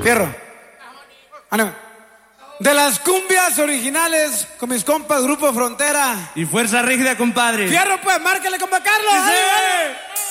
Fierro. Ánimo. De las cumbias originales con mis compas Grupo Frontera. Y Fuerza Rígida, compadre. Fierro, pues, márcale, compa Carlos. ¡Sí! ¡Dale, dale!